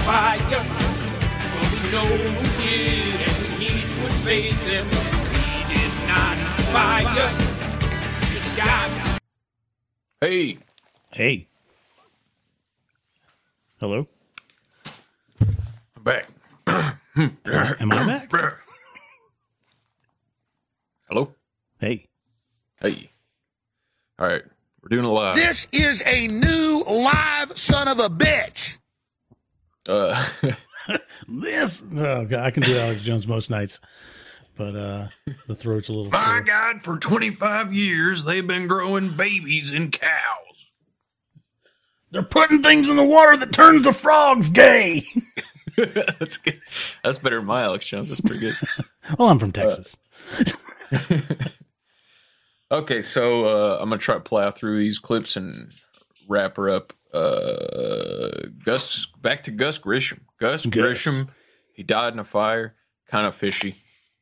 fire. Well, we know who did, and we need to invade them. We did not fire. Just got. Hey. Hey. Hello? I'm back. Am I back? Hello? Hey. Hey. All right. We're doing it live. This is a new live son of a bitch. This. Oh, God, I can do Alex Jones most nights, but the throat's a little. My God, for 25 years, they've been growing babies in cows. They're putting things in the water that turns the frogs gay. That's good. That's better than my Alex Jones. That's pretty good. Well, I'm from Texas. Okay, so I'm going to try to plow through these clips and wrap her up. Back to Gus Grisham. Gus Grisham, he died in a fire. Kind of fishy.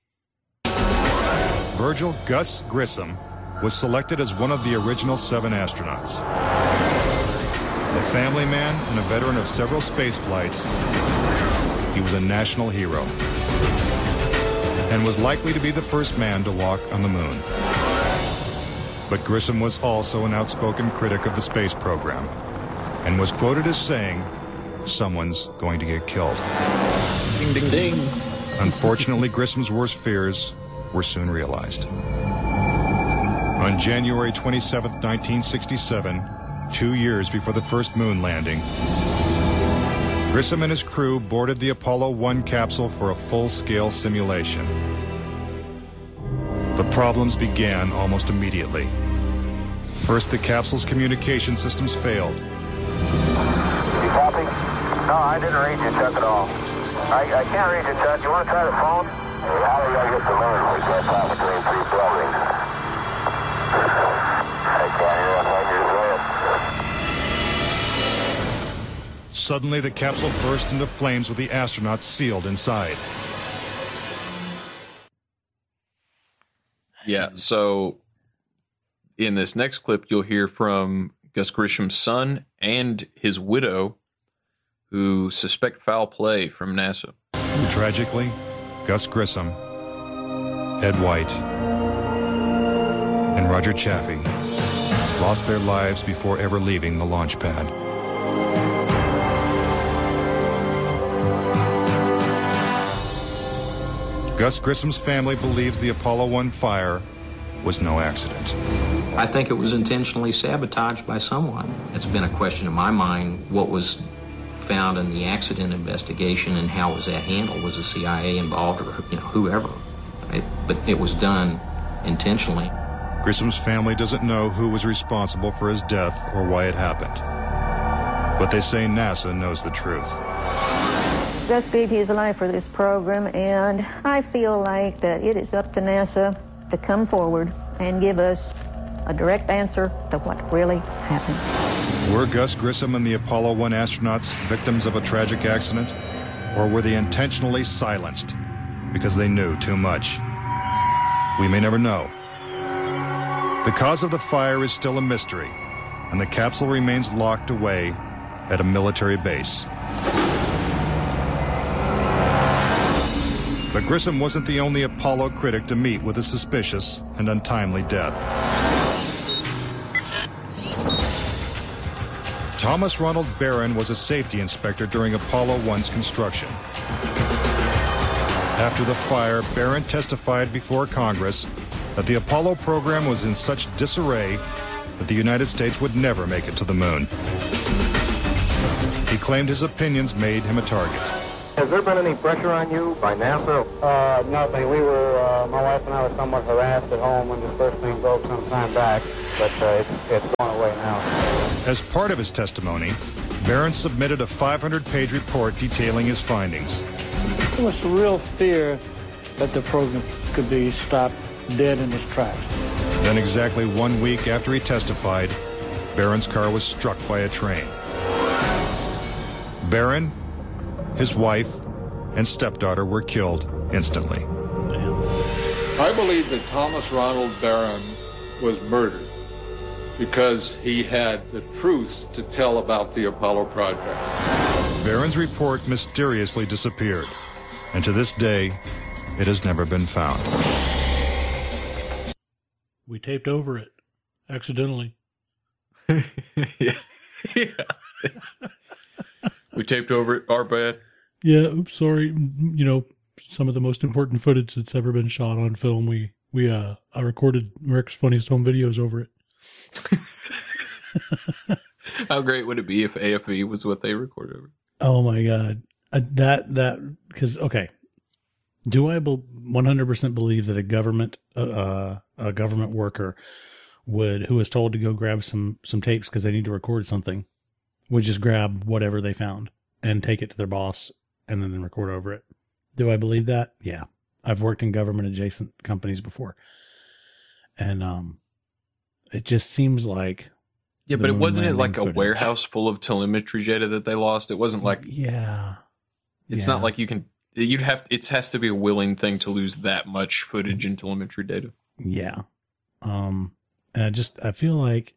Virgil Gus Grissom was selected as one of the original 7 astronauts. A family man and a veteran of several space flights, he was a national hero and was likely to be the first man to walk on the moon. But Grissom was also an outspoken critic of the space program and was quoted as saying, "Someone's going to get killed." Ding, ding, ding. Unfortunately, Grissom's worst fears were soon realized. On January 27, 1967, 2 years before the first moon landing, Grissom and his crew boarded the Apollo 1 capsule for a full-scale simulation. The problems began almost immediately. First, the capsule's communication systems failed. You copy? No, I didn't read you, Chuck, at all. I can't read you, Chuck. You want to try the phone? Hey, how do I get the moon? We can't talk between 3 buildings. I can't hear it. I just read it. Suddenly, the capsule burst into flames with the astronauts sealed inside. Yeah, so in this next clip, you'll hear from Gus Grisham's son and his widow, who suspect foul play from NASA. Tragically, Gus Grissom, Ed White, and Roger Chaffee lost their lives before ever leaving the launch pad. Gus Grissom's family believes the Apollo 1 fire was no accident. I think it was intentionally sabotaged by someone. It's been a question in my mind, what was found in the accident investigation and how was that handled? Was the CIA involved or whoever? But it was done intentionally. Grissom's family doesn't know who was responsible for his death or why it happened. But they say NASA knows the truth. Gus gave his life for this program, and I feel like that it is up to NASA to come forward and give us a direct answer to what really happened. Were Gus Grissom and the Apollo 1 astronauts victims of a tragic accident? Or were they intentionally silenced because they knew too much? We may never know. The cause of the fire is still a mystery, and the capsule remains locked away at a military base. But Grissom wasn't the only Apollo critic to meet with a suspicious and untimely death. Thomas Ronald Barron was a safety inspector during Apollo 1's construction. After the fire, Barron testified before Congress that the Apollo program was in such disarray that the United States would never make it to the moon. He claimed his opinions made him a target. Has there been any pressure on you by NASA? Nothing. We were, my wife and I were somewhat harassed at home when this first thing broke some time back, but it's gone away now. As part of his testimony, Barron submitted a 500-page report detailing his findings. There was a real fear that the program could be stopped dead in its tracks. Then exactly 1 week after he testified, Barron's car was struck by a train. Barron, his wife, and stepdaughter were killed instantly. I believe that Thomas Ronald Barron was murdered because he had the truth to tell about the Apollo project. Barron's report mysteriously disappeared, and to this day, it has never been found. We taped over it accidentally. yeah. We taped over it. Our bad. Yeah. Oops. Sorry. You know, some of the most important footage that's ever been shot on film. I recorded Rick's Funniest Home Videos over it. How great would it be if AFV was what they recorded over? Oh my God. Because, okay. Do I 100% believe that a government worker who was told to go grab some tapes because they need to record something, would just grab whatever they found and take it to their boss and then record over it? Do I believe that? Yeah. I've worked in government adjacent companies before. And it just seems like... Yeah, but it wasn't like a warehouse full of telemetry data that they lost? It wasn't like... Yeah. It's not like you can... It has to be a willing thing to lose that much footage and telemetry data. Yeah. And I feel like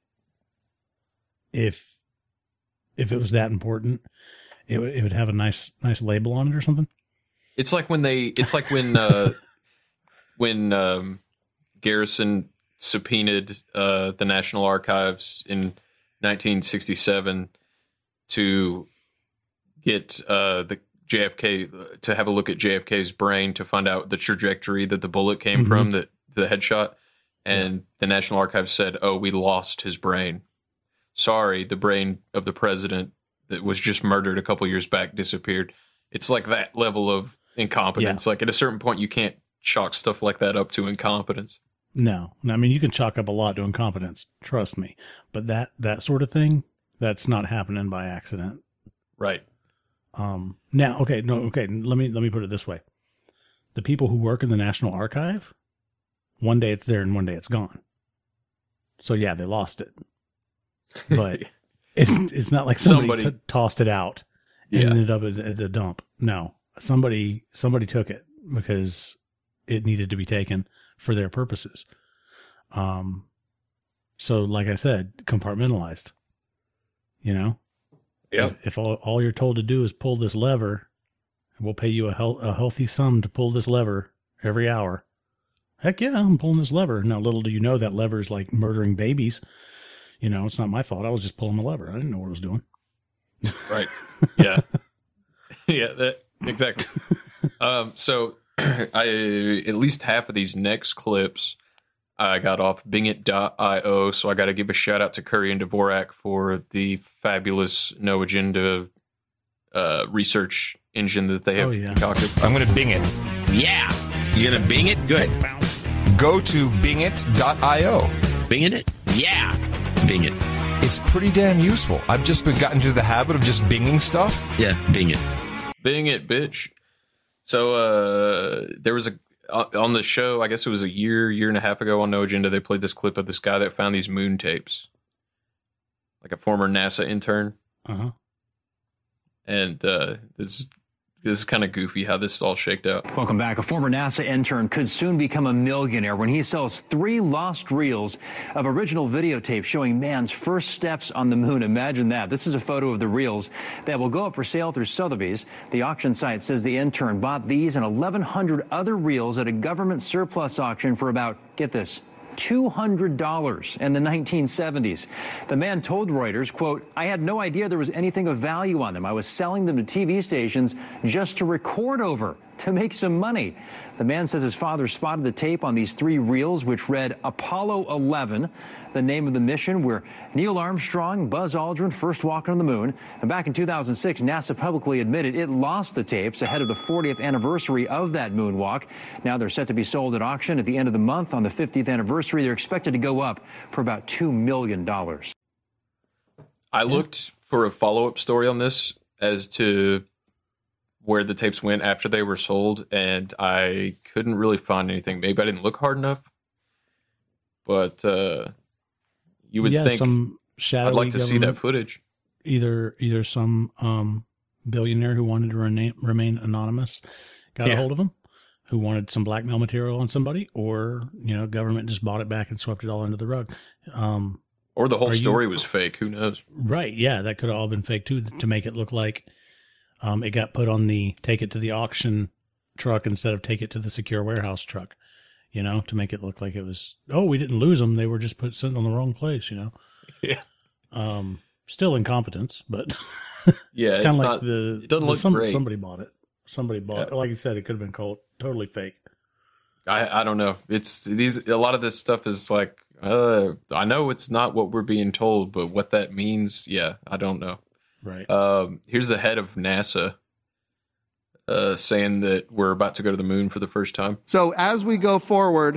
if it was that important, it would have a nice label on it or something. It's like when Garrison subpoenaed the National Archives in 1967 to get the JFK to have a look at JFK's brain to find out the trajectory that the bullet came from, the headshot. And the National Archives said, "Oh, we lost his brain. Sorry, the brain of the president that was just murdered a couple years back disappeared." It's like that level of incompetence. Yeah. Like at a certain point, you can't chalk stuff like that up to incompetence. No, I mean, you can chalk up a lot to incompetence. Trust me. But that sort of thing, that's not happening by accident. Right. Now, okay. Let me put it this way. The people who work in the National Archive, one day it's there and one day it's gone. So yeah, they lost it. But it's not like somebody tossed it out and ended up at a dump. No, somebody took it because it needed to be taken for their purposes. So like I said, compartmentalized, you know? Yeah. If all you're told to do is pull this lever, we'll pay you a healthy sum to pull this lever every hour. Heck yeah, I'm pulling this lever. Now, little do you know that lever is like murdering babies. You know, it's not my fault. I was just pulling the lever. I didn't know what I was doing. Right. Yeah. Yeah, exactly. So at least half of these next clips I got off Bingit.io, so I got to give a shout out to Curry and Dvorak for the fabulous No Agenda research engine that they have concocted. I'm going to Bing it. Yeah. You're going to Bing it? Good. Go to Bingit.io. Binging it? Yeah. Bing it. It's pretty damn useful. I've just gotten into the habit of just binging stuff. Yeah, Bing it. Bing it, bitch. So there was on the show, I guess it was a year and a half ago on No Agenda, they played this clip of this guy that found these moon tapes. Like a former NASA intern. Uh-huh. And this is kind of goofy how this is all shaked out. Welcome back. A former NASA intern could soon become a millionaire when he sells 3 lost reels of original videotape showing man's first steps on the moon. Imagine that. This is a photo of the reels that will go up for sale through Sotheby's. The auction site says the intern bought these and 1,100 other reels at a government surplus auction for about, get this, $200 in the 1970s. The man told Reuters, quote, "I had no idea there was anything of value on them. I was selling them to TV stations just to record over, to make some money." The man says his father spotted the tape on these 3 reels, which read Apollo 11, the name of the mission where Neil Armstrong and Buzz Aldrin first walked on the moon. And back in 2006, NASA publicly admitted it lost the tapes ahead of the 40th anniversary of that moonwalk. Now they're set to be sold at auction at the end of the month. On the 50th anniversary, they're expected to go up for about $2 million. I looked for a follow-up story on this as to where the tapes went after they were sold, and I couldn't really find anything. Maybe I didn't look hard enough, but you would think some I'd like to see that footage. Either some billionaire who wanted to remain anonymous got a hold of him, who wanted some blackmail material on somebody, or government just bought it back and swept it all under the rug. Or the whole story was fake. Who knows? Right. Yeah, that could have all been fake too, to make it look like It got put on the take it to the auction truck instead of take it to the secure warehouse truck, to make it look like it was, we didn't lose them. They were just sitting on the wrong place, Yeah. Still incompetence, but yeah, it's kind of like not, it doesn't look great. Somebody bought it. Like you said, it could have been called totally fake. I don't know. It's a lot of this stuff is like, I know it's not what we're being told, but what that means, yeah, I don't know. Right. Here's the head of NASA saying that we're about to go to the moon for the first time. So as we go forward,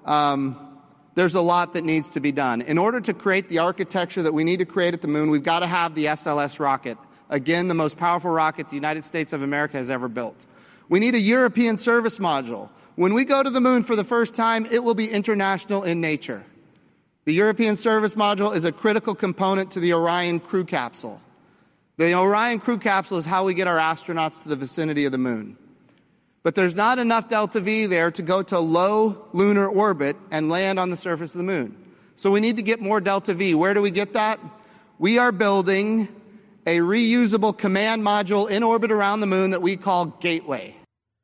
there's a lot that needs to be done. In order to create the architecture that we need to create at the moon, we've got to have the SLS rocket. Again, the most powerful rocket the United States of America has ever built. We need a European service module. When we go to the moon for the first time, it will be international in nature. The European service module is a critical component to the Orion crew capsule. The Orion crew capsule is how we get our astronauts to the vicinity of the moon. But there's not enough delta V there to go to low lunar orbit and land on the surface of the moon. So we need to get more delta V. Where do we get that? We are building a reusable command module in orbit around the moon that we call Gateway.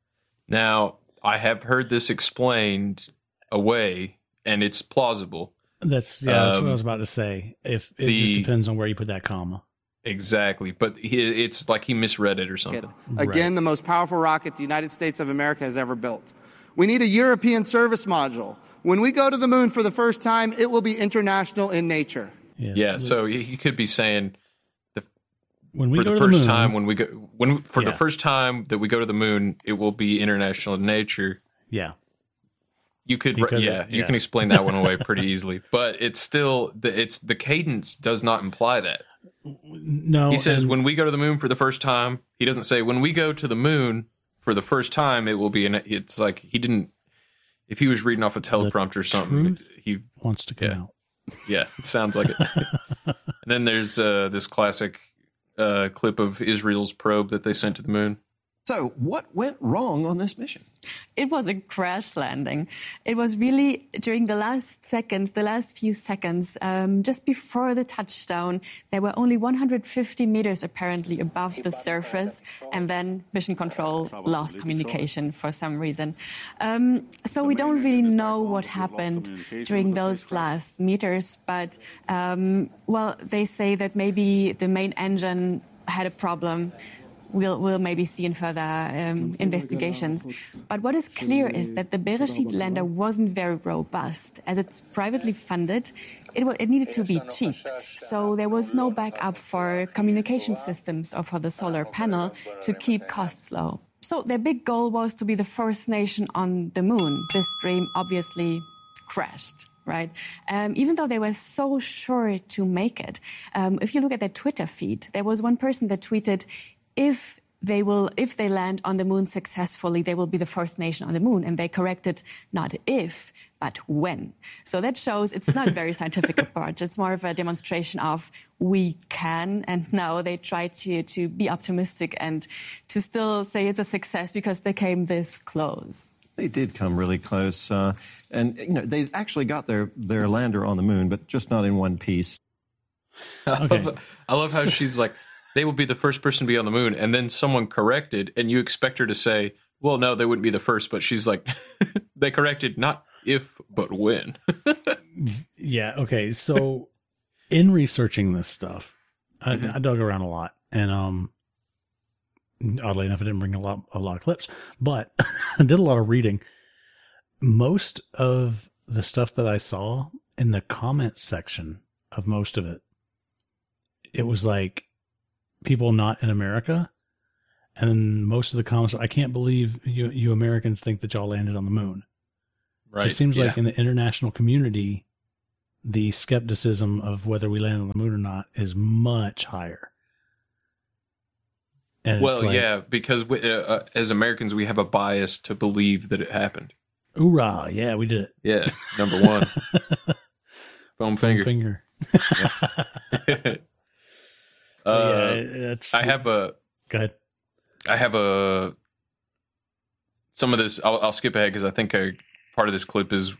Now, I have heard this explained away, and it's plausible. That's what I was about to say. If it just depends on where you put that comma. Exactly, but it's like he misread it or something. Again, the most powerful rocket the United States of America has ever built. We need a European service module. When we go to the moon for the first time, it will be international in nature. Yeah, so he could be saying when we for go the to first the moon, time the first time that we go to the moon, it will be international in nature. Yeah. You can explain that one away pretty easily, but it's still the cadence does not imply that. No, he says when we go to the moon for the first time. He doesn't say when we go to the moon for the first time. It will be it's like he didn't. If he was reading off a teleprompter or something, he wants to come out. Yeah, it sounds like it. And then there's this classic clip of Israel's probe that they sent to the moon. So, what went wrong on this mission? It was a crash landing. It was really during the last few seconds, just before the touchdown, there were only 150 meters apparently above the surface, and then Mission Control lost communication for some reason. So we don't really know what happened during those last meters, but, they say that maybe the main engine had a problem. We'll maybe see in further investigations. But what is clear is that the Bereshit lander wasn't very robust. As it's privately funded, it needed to be cheap. So there was no backup for communication systems or for the solar panel to keep costs low. So their big goal was to be the first nation on the moon. This dream obviously crashed. Right. Even though they were so sure to make it, if you look at their Twitter feed, there was one person that tweeted, if they land on the moon successfully, they will be the first nation on the moon. And they corrected not if, but when. So that shows it's not a very scientific approach. It's more of a demonstration of we can. And now they try to be optimistic and to still say it's a success because they came this close. They did come really close. And they actually got their lander on the moon, but just not in one piece. Okay. I love how she's like, they will be the first person to be on the moon, and then someone corrected, and you expect her to say, well, no, they wouldn't be the first, but she's like, they corrected not if, but when. Yeah, okay, so in researching this stuff, I dug around a lot, and oddly enough, I didn't bring a lot of clips, but I did a lot of reading. Most of the stuff that I saw in the comment section of most of it, it was like, people not in America, and then most of the comments, I can't believe you Americans think that y'all landed on the moon. Right. It seems like in the international community, the skepticism of whether we landed on the moon or not is much higher. And yeah, because as Americans, we have a bias to believe that it happened. Hoorah! Yeah, we did it. Yeah, number one. Foam finger. Yeah. I have a. Go ahead. I have a. Some of this, I'll skip ahead because I think part of this clip is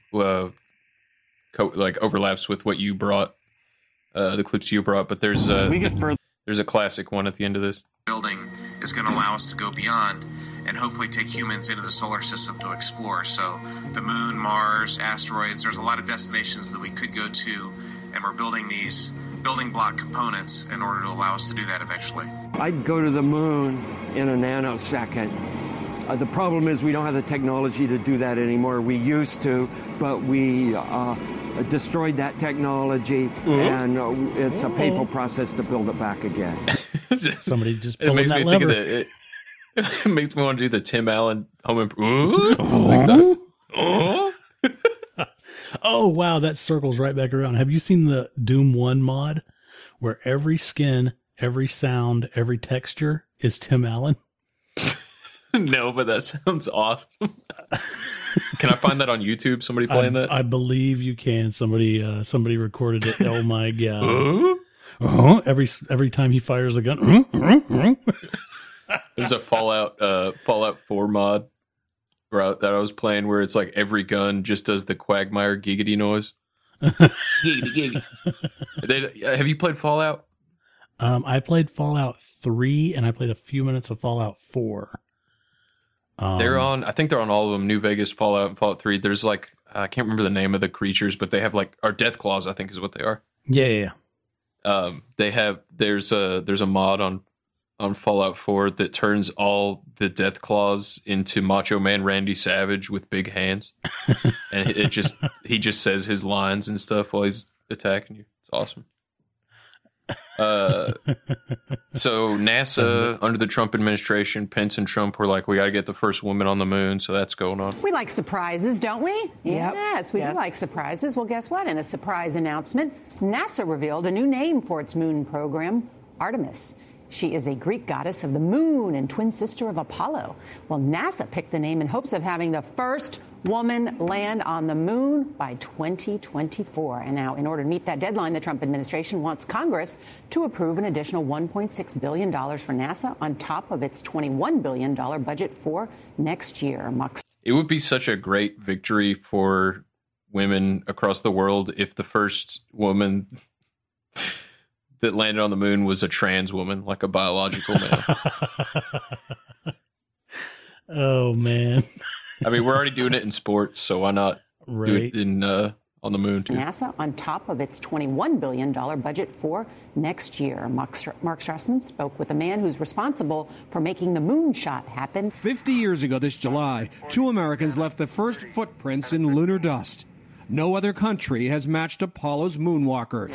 overlaps with what you brought, the clips you brought. But there's There's a classic one at the end of this. Building is going to allow us to go beyond and hopefully take humans into the solar system to explore. So the moon, Mars, asteroids, there's a lot of destinations that we could go to, and we're building these building block components in order to allow us to do that eventually. I'd go to the moon in a nanosecond. The problem is we don't have the technology to do that anymore. We used to, but we destroyed that technology, and it's a painful process to build it back again. Somebody just It pulling makes that me lever. think of it makes me want to do the Tim Allen home improvement. Like that. Oh, wow, that circles right back around. Have you seen the Doom 1 mod where every skin, every sound, every texture is Tim Allen? No, but that sounds awesome. Can I find that on YouTube? Somebody playing that? I believe you can. Somebody recorded it. Oh my god! Every time he fires the gun. There's a Fallout 4 mod that I was playing where it's like every gun just does the Quagmire giggity noise. Giggity giggity. Have you played Fallout? I played Fallout 3 and I played a few minutes of Fallout 4. I think they're on all of them. New Vegas, Fallout, and Fallout 3. There's like, I can't remember the name of the creatures, but they have like, or Death Claws, I think is what they are. Yeah. There's a mod on Fallout 4 that turns all the Death Claws into Macho Man Randy Savage with big hands. And he just says his lines and stuff while he's attacking you. It's awesome. So NASA, under the Trump administration, Pence and Trump were like, we got to get the first woman on the moon. So that's going on. We like surprises, don't we? Yep. Yes, we do like surprises. Well, guess what? In a surprise announcement, NASA revealed a new name for its moon program, Artemis. She is a Greek goddess of the moon and twin sister of Apollo. Well, NASA picked the name in hopes of having the first woman land on the moon by 2024. And now, in order to meet that deadline, the Trump administration wants Congress to approve an additional $1.6 billion for NASA on top of its $21 billion budget for next year. It would be such a great victory for women across the world if the first woman that landed on the moon was a trans woman, like a biological man. Oh, man. I mean, we're already doing it in sports, so why not do it in on the moon, too? NASA on top of its $21 billion budget for next year. Mark Strassman spoke with a man who's responsible for making the moonshot happen. 50 years ago this July, 2 Americans left the first footprints in lunar dust. No other country has matched Apollo's moonwalkers.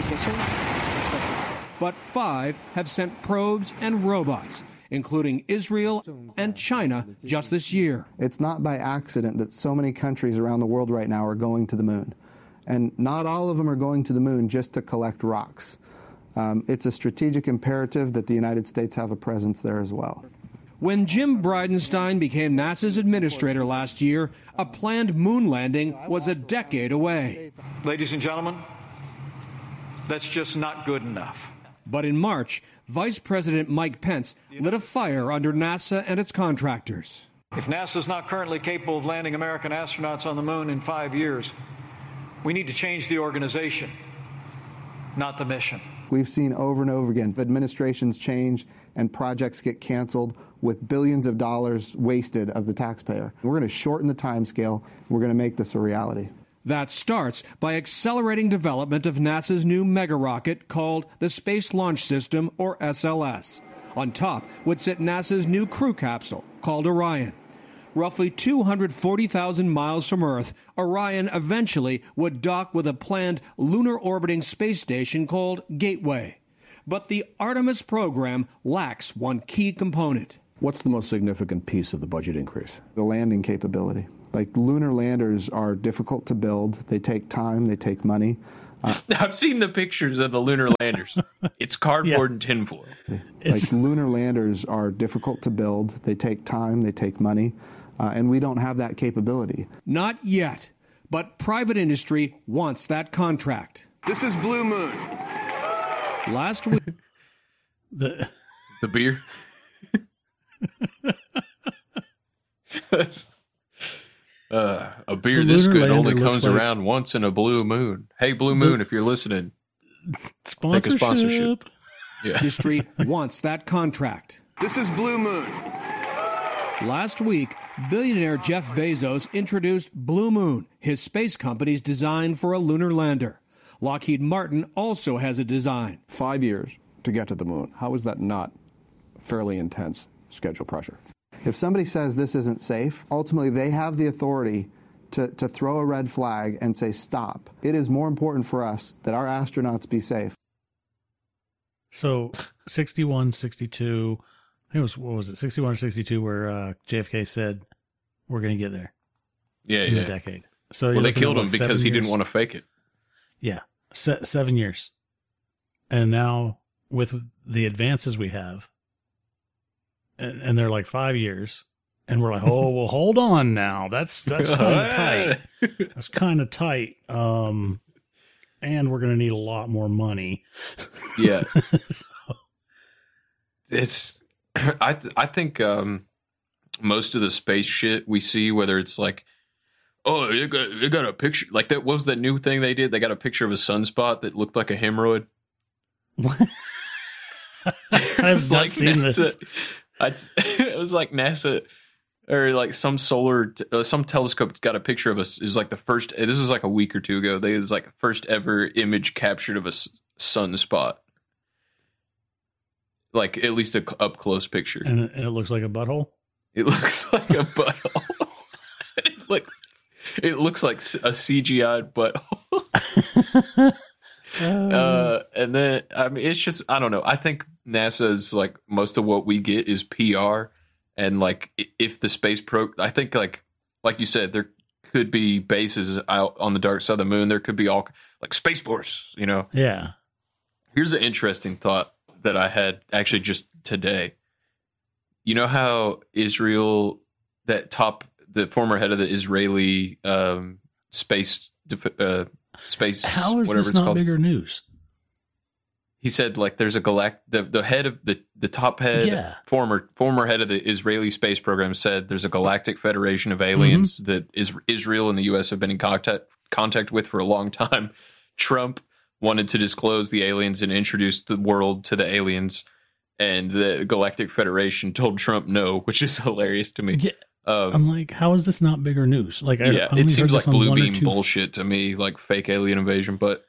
But 5 have sent probes and robots, including Israel and China, just this year. It's not by accident that so many countries around the world right now are going to the moon. And not all of them are going to the moon just to collect rocks. It's a strategic imperative that the United States have a presence there as well. When Jim Bridenstine became NASA's administrator last year, a planned moon landing was a decade away. Ladies and gentlemen, that's just not good enough. But in March, Vice President Mike Pence lit a fire under NASA and its contractors. If NASA's not currently capable of landing American astronauts on the moon in 5 years, we need to change the organization, not the mission. We've seen over and over again administrations change and projects get canceled with billions of dollars wasted of the taxpayer. We're going to shorten the time scale. We're going to make this a reality. That starts by accelerating development of NASA's new mega rocket called the Space Launch System, or SLS. On top would sit NASA's new crew capsule called Orion. Roughly 240,000 miles from Earth, Orion eventually would dock with a planned lunar orbiting space station called Gateway. But the Artemis program lacks one key component. What's the most significant piece of the budget increase? The landing capability. Like, lunar landers are difficult to build. They take time. They take money. I've seen the pictures of the lunar landers. It's cardboard and tinfoil. Like, lunar landers are difficult to build. They take time. They take money. And we don't have that capability. Not yet. But private industry wants that contract. This is Blue Moon. Last week. The beer. A beer this good only comes around once in a blue moon. Hey, Blue Moon, if you're listening, take a sponsorship. History wants that contract. This is Blue Moon. Last week, billionaire Jeff Bezos introduced Blue Moon, his space company's design for a lunar lander. Lockheed Martin also has a design. 5 years to get to the moon. How is that not fairly intense schedule pressure? If somebody says this isn't safe, ultimately they have the authority to throw a red flag and say stop. It is more important for us that our astronauts be safe. So 61, 62... I think it was, what was it, 61 or 62, where JFK said, we're going to get there. Yeah, in yeah. a decade. So well, they killed him because he didn't want to fake it. Yeah, 7 years. And now, with the advances we have, and they're like 5 years, and we're like, oh, well, hold on now. That's kind of tight. That's kind of tight. And we're going to need a lot more money. Yeah. It's... I think most of the space shit we see, whether it's like, oh, they got a picture, like that. What was that new thing they did? They got a picture of a sunspot that looked like a hemorrhoid. What? I've not seen NASA, this. It was like NASA or like some some telescope got a picture of us. It was like the first. This was like a week or two ago. It was like the first ever image captured of a sunspot. Like, at least a up-close picture. And it looks like a butthole? It looks like a butthole. It looks like a CGI butthole. And then, I mean, it's just, I don't know. I think NASA is, like, most of what we get is PR. And, like, if the space I think, like you said, there could be bases out on the dark side of the moon. There could be all, like, Space Force, you know? Yeah. Here's an interesting thought that I had actually just today. You know how Israel, the former head of the Israeli space, how is whatever this it's not called, bigger news? He said like there's a the head of the top head, former head of the Israeli space program said there's a galactic federation of aliens that Israel and the U.S. have been in contact with for a long time. Trump wanted to disclose the aliens and introduce the world to the aliens, and the Galactic Federation told Trump no, which is hilarious to me. Yeah. I'm like, how is this not bigger news? Like, I it seems like blue beam bullshit to me, like fake alien invasion. But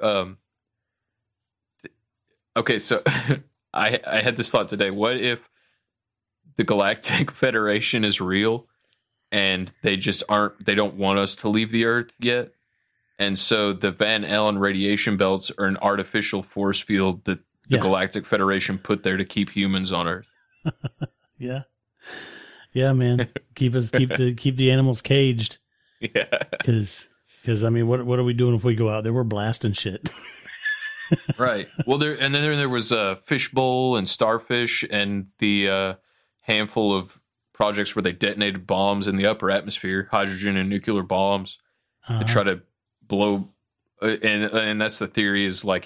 okay, so I had this thought today. What if the Galactic Federation is real, and they don't want us to leave the Earth yet? And so the Van Allen radiation belts are an artificial force field that the Galactic Federation put there to keep humans on Earth. Yeah, man. keep the animals caged. Yeah, because I mean, what are we doing if we go out there? We're blasting shit. Right. Well, then there was Fishbowl and Starfish and the handful of projects where they detonated bombs in the upper atmosphere, hydrogen and nuclear bombs, to try to blow, and that's the theory is like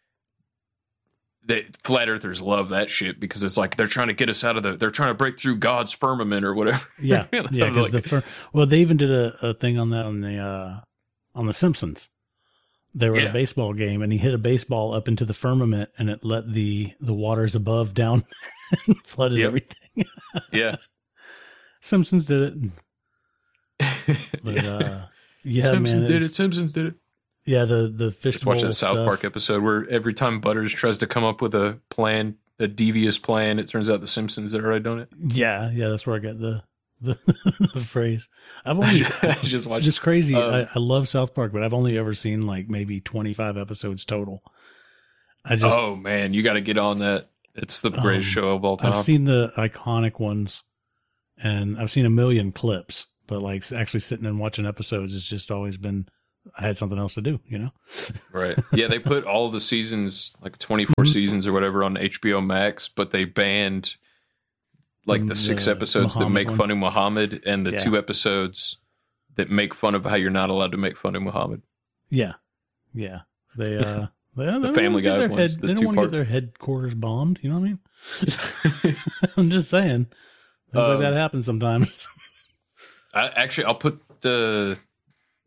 that flat earthers love that shit because it's like they're trying to get us out of they're trying to break through God's firmament or whatever. Yeah, yeah. Because well, they even did a thing on that on the Simpsons. They were at a baseball game and he hit a baseball up into the firmament and it let the waters above down and flooded everything. Yeah, Simpsons did it. But yeah, Simpsons did it. Yeah, the fish. Just watch that South Park episode where every time Butters tries to come up with a plan, a devious plan, it turns out the Simpsons that are right, don't it? Yeah, that's where I got the phrase. I've only just watched. It's crazy. I love South Park, but I've only ever seen like maybe 25 episodes total. Oh man, you got to get on that. It's the greatest show of all time. I've seen the iconic ones, and I've seen a million clips. But like actually sitting and watching episodes, it's just always been. I had something else to do, you know? Right. Yeah, they put all the seasons, like 24 seasons or whatever, on HBO Max, but they banned like the 6 episodes that make fun of Muhammad and the 2 episodes that make fun of how you're not allowed to make fun of Muhammad. Yeah. Yeah. They the Family Guy ones. They don't want to get their headquarters bombed, you know what I mean? I'm just saying. Things like that happen sometimes. I'll put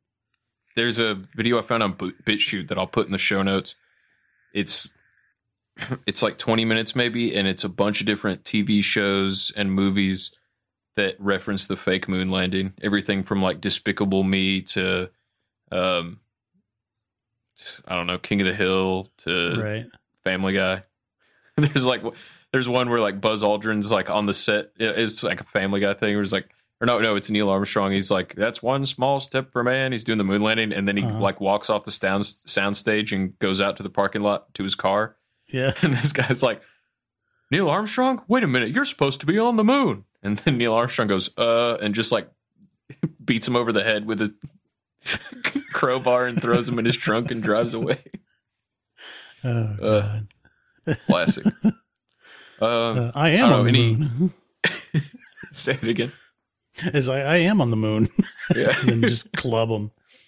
there's a video I found on BitChute that I'll put in the show notes. It's it's like 20 minutes maybe, and it's a bunch of different TV shows and movies that reference the fake moon landing. Everything from like Despicable Me to, I don't know, King of the Hill to Family Guy. There's one where like Buzz Aldrin's like on the set. It's like a Family Guy thing. Where it's like, or no, it's Neil Armstrong. He's like, that's one small step for man. He's doing the moon landing, and then he like walks off the sound stage and goes out to the parking lot to his car. Yeah, and this guy's like, Neil Armstrong, wait a minute, you're supposed to be on the moon. And then Neil Armstrong goes, and just like beats him over the head with a crowbar and throws him in his trunk and drives away. Oh, God. Classic. I am on the moon. Say it again. As I am on the moon. Yeah. And then just club them.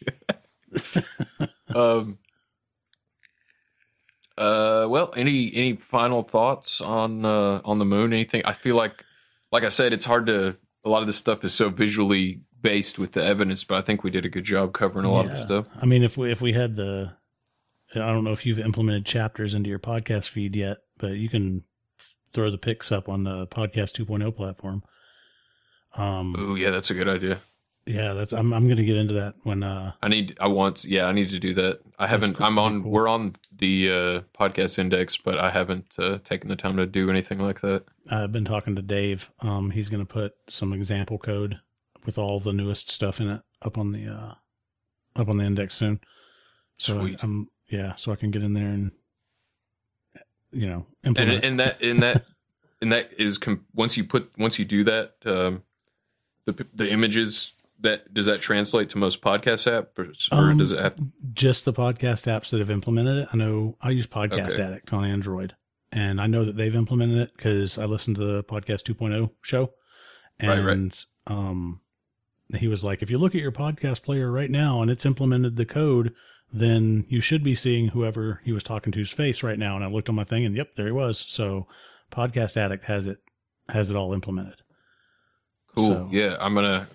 Well, any final thoughts on the moon? Anything? I feel like I said, it's hard to. A lot of this stuff is so visually based with the evidence, but I think we did a good job covering a lot of the stuff. I mean, if we had I don't know if you've implemented chapters into your podcast feed yet, but you can throw the pics up on the Podcast 2.0 platform. Oh yeah, that's a good idea. Yeah, I'm going to get into that when I need to do that. I haven't. We're on the podcast index, but I haven't taken the time to do anything like that. I've been talking to Dave. He's going to put some example code with all the newest stuff in it up on the index soon. So Sweet. So I can get in there and implement. And that is once you do that, the images. Does that translate to most podcast apps, or does it have just the podcast apps that have implemented it? I know I use Podcast Addict on Android, and I know that they've implemented it because I listened to the Podcast 2.0 show, and he was like, if you look at your podcast player right now and it's implemented the code, then you should be seeing whoever he was talking to's face right now. And I looked on my thing, and yep, there he was. So Podcast Addict has it all implemented. Cool. So, yeah, I'm gonna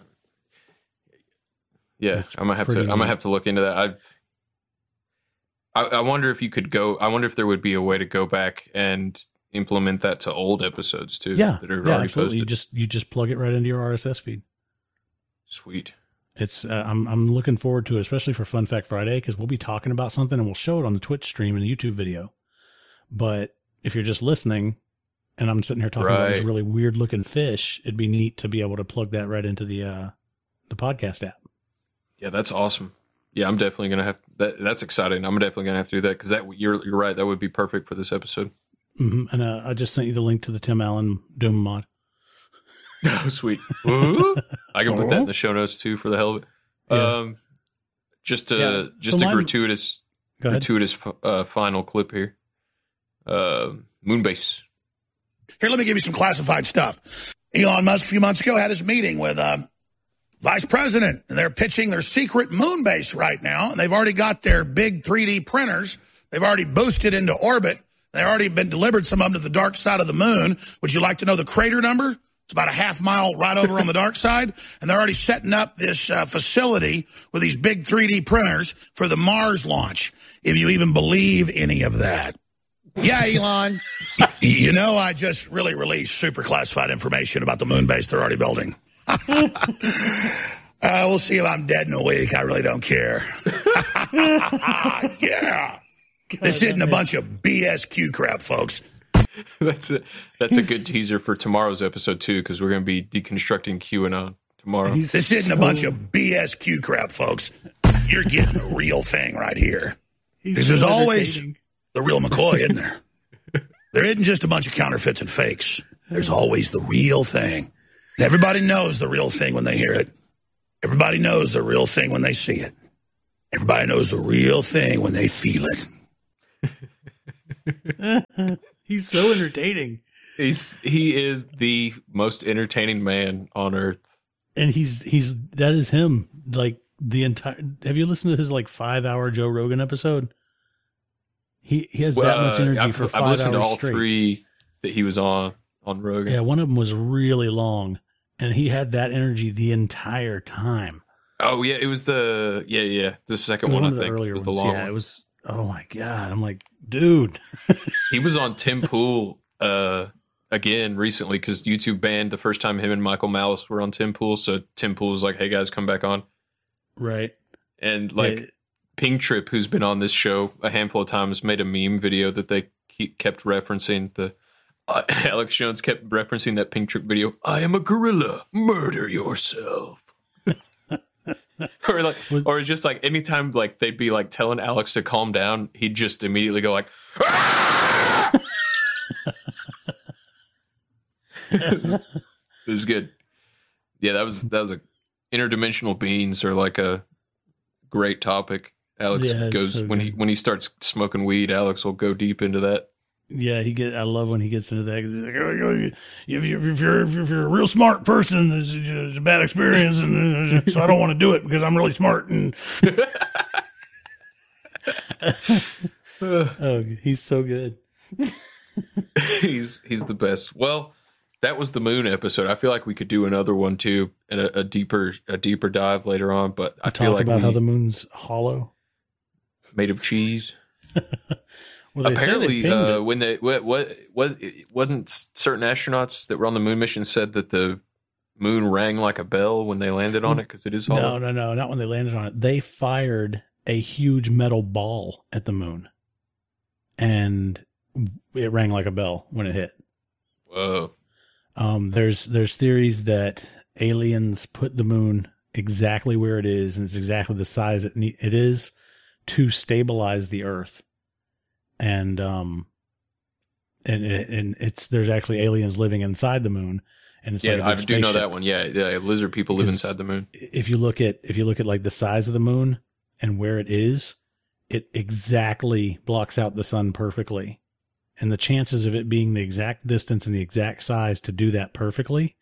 have to look into that. I wonder if you could go. I wonder if there would be a way to go back and implement that to old episodes too. that are already absolutely. posted. You just plug it right into your RSS feed. Sweet. It's I'm looking forward to it, especially for Fun Fact Friday, because we'll be talking about something and we'll show it on the Twitch stream and the YouTube video. But if you're just listening, and I'm sitting here talking about this really weird looking fish, it'd be neat to be able to plug that right into the podcast app. Yeah, that's awesome. Yeah, I'm definitely gonna have that. That's exciting. I'm definitely gonna have to do that because you're right. That would be perfect for this episode. Mm-hmm. And I just sent you the link to the Tim Allen Doom mod. Oh, sweet. I can put that in the show notes too for the hell of it. Yeah. Just a gratuitous final clip here. Moonbase. Here, let me give you some classified stuff. Elon Musk a few months ago had his meeting with Vice President, and they're pitching their secret moon base right now, and they've already got their big 3D printers. They've already boosted into orbit. They've already been delivered, some of them to the dark side of the moon. Would you like to know the crater number? It's about a half mile right over on the dark side, and they're already setting up this facility with these big 3D printers for the Mars launch, if you even believe any of that. Yeah, Elon. You know, I just really released super classified information about the moon base they're already building. We'll see if I'm dead in a week. I really don't care. Yeah. This isn't a bunch of BSQ crap, folks. That's a good teaser for tomorrow's episode too, because we're going to be deconstructing QAnon tomorrow. This isn't a bunch of BSQ crap, folks. You're getting the real thing right here. Because there's always the real McCoy, isn't there? There isn't just a bunch of counterfeits and fakes. There's always the real thing. And everybody knows the real thing when they hear it. Everybody knows the real thing when they see it. Everybody knows the real thing when they feel it. He's so entertaining. He is the most entertaining man on earth. And that is him. Like the entire, have you listened to his 5-hour Joe Rogan episode? He has that much energy for 5 hours. I've listened to all straight. 3 that he was on Rogan. Yeah, one of them was really long, and he had that energy the entire time. Oh yeah, it was the second one. I think earlier was the ones. long Yeah, one. it was oh my God. I'm like, dude. He was on Tim Pool again recently because YouTube banned the first time him and Michael Malice were on Tim Pool. So Tim Pool was like, hey guys, come back on. Right. And like Ping Trip, who's been on this show a handful of times, made a meme video that they kept referencing. Alex Jones kept referencing that Ping Trip video. I am a gorilla. Murder yourself. or it's just like anytime like they'd be like telling Alex to calm down, he'd just immediately go like, it was good. Yeah, that was a interdimensional beings are like a great topic. Alex goes so when he starts smoking weed, Alex will go deep into that. Yeah, I love when he gets into that. Like, if you're a real smart person, it's a bad experience, and so I don't want to do it because I'm really smart. And oh, he's so good. He's the best. Well, that was the moon episode. I feel like we could do another one too, and a deeper dive later on. But I feel like about how the moon's hollow, made of cheese. Well, apparently, when they wasn't certain astronauts that were on the moon mission said that the moon rang like a bell when they landed on it because it is hollow. No, not when they landed on it. They fired a huge metal ball at the moon, and it rang like a bell when it hit. Whoa. There's theories that aliens put the moon exactly where it is, and it's exactly the size it is to stabilize the Earth. And it's there's actually aliens living inside the moon, and it's I do know that one. Yeah, lizard people live inside the moon. If you look at like the size of the moon and where it is, it exactly blocks out the sun perfectly, and the chances of it being the exact distance and the exact size to do that perfectly,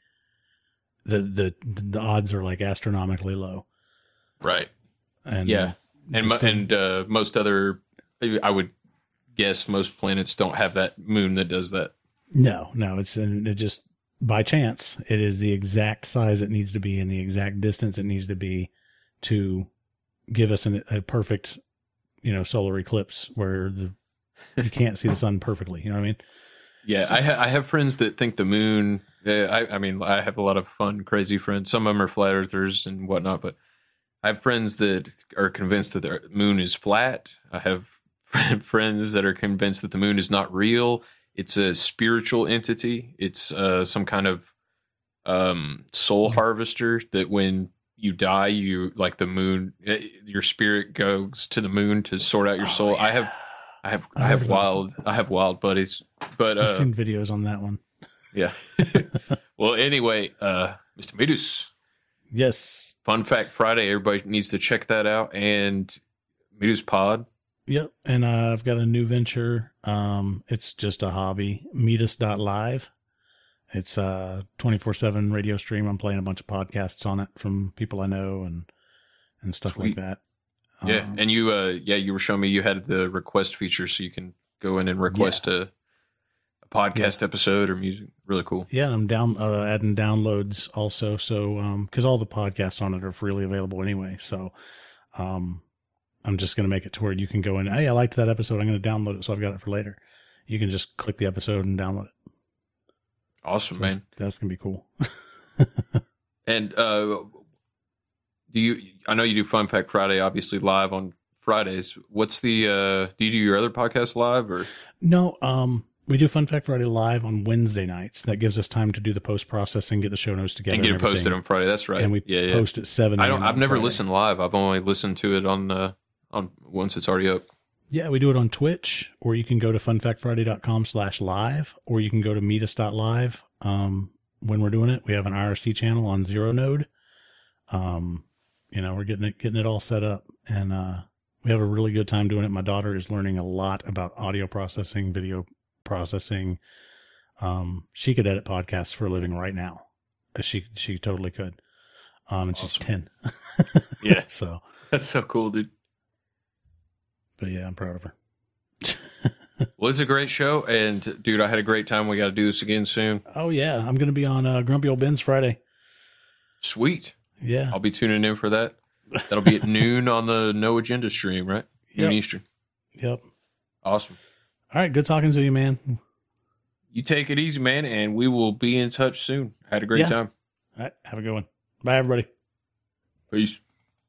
the odds are like astronomically low. Right. And most other, I would guess most planets don't have that moon that does that. No, it just by chance it is the exact size it needs to be and the exact distance it needs to be to give us a perfect, solar eclipse where you can't see the sun perfectly. You know what I mean? Yeah, I have friends that think the moon. I have a lot of fun, crazy friends. Some of them are flat earthers and whatnot, but I have friends that are convinced that the moon is flat. I have friends that are convinced that the moon is not real. It's a spiritual entity. It's some kind of soul harvester that when you die, you like the moon, your spirit goes to the moon to sort out your soul. Yeah. I have wild buddies, but I've seen videos on that one. Yeah. Well, anyway, Mr. Medus. Yes. Fun Fact Friday. Everybody needs to check that out. And Medus Pod. Yep. And I've got a new venture. It's just a hobby. Meetus.live. It's a 24/7 radio stream. I'm playing a bunch of podcasts on it from people I know and stuff Sweet. Like that. Yeah. And you were showing me you had the request feature so you can go in and request a podcast episode or music. Really cool. Yeah. And I'm adding downloads also. So, cause all the podcasts on it are freely available anyway. So, I'm just going to make it to where you can go in. Hey, I liked that episode. I'm going to download it. So I've got it for later. You can just click the episode and download it. Awesome, so man. That's going to be cool. And, I know you do Fun Fact Friday, obviously live on Fridays. What's do you do your other podcast live or? No, we do Fun Fact Friday live on Wednesday nights. That gives us time to do the post-processing, get the show notes together. And get it posted on Friday. That's right. And we post at 7 a.m. I've never Friday. listened live. I've only listened to it on once it's already up. Yeah, we do it on Twitch, or you can go to funfactfriday.com/live, or you can go to meetus.live. When we're doing it, we have an IRC channel on Zero Node. We're getting it all set up, and we have a really good time doing it. My daughter is learning a lot about audio processing, video processing. She could edit podcasts for a living right now. She totally could. And awesome. She's 10. Yeah. So that's so cool, dude. But yeah, I'm proud of her. Well, it's a great show, and dude, I had a great time. We got to do this again soon. Oh yeah, I'm going to be on Grumpy Old Ben's Friday. Sweet. Yeah, I'll be tuning in for that. That'll be at noon on the No Agenda stream, right? Noon Eastern. Yep. Awesome. All right. Good talking to you, man. You take it easy, man, and we will be in touch soon. I had a great time. All right. Have a good one. Bye, everybody. Peace.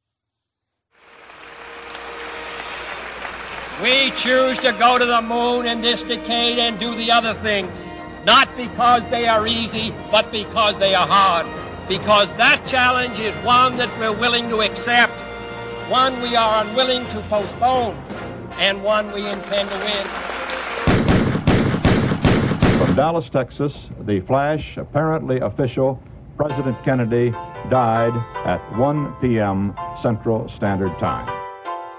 We choose to go to the moon in this decade and do the other things, not because they are easy, but because they are hard. Because that challenge is one that we're willing to accept, one we are unwilling to postpone, and one we intend to win. From Dallas, Texas, the flash, apparently official, President Kennedy died at 1 p.m. Central Standard Time.